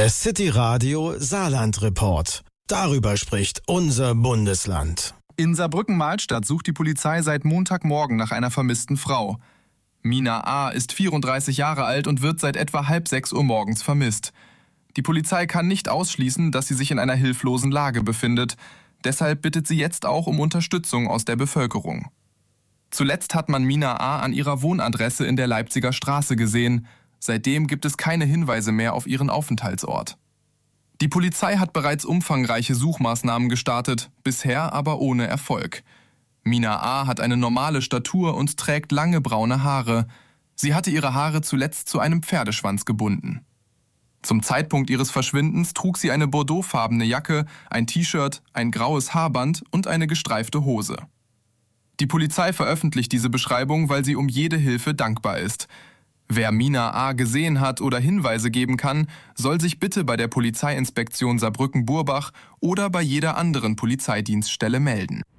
Der City Radio Saarland Report. Darüber spricht unser Bundesland. In Saarbrücken-Mahlstadt sucht die Polizei seit Montagmorgen nach einer vermissten Frau. Mina A. ist 34 Jahre alt und wird seit etwa 5:30 Uhr morgens vermisst. Die Polizei kann nicht ausschließen, dass sie sich in einer hilflosen Lage befindet. Deshalb bittet sie jetzt auch um Unterstützung aus der Bevölkerung. Zuletzt hat man Mina A. an ihrer Wohnadresse in der Leipziger Straße gesehen. Seitdem gibt es keine Hinweise mehr auf ihren Aufenthaltsort. Die Polizei hat bereits umfangreiche Suchmaßnahmen gestartet, bisher aber ohne Erfolg. Mina A. hat eine normale Statur und trägt lange braune Haare. Sie hatte ihre Haare zuletzt zu einem Pferdeschwanz gebunden. Zum Zeitpunkt ihres Verschwindens trug sie eine bordeauxfarbene Jacke, ein T-Shirt, ein graues Haarband und eine gestreifte Hose. Die Polizei veröffentlicht diese Beschreibung, weil sie um jede Hilfe dankbar ist. Wer Mina A. gesehen hat oder Hinweise geben kann, soll sich bitte bei der Polizeiinspektion Saarbrücken-Burbach oder bei jeder anderen Polizeidienststelle melden.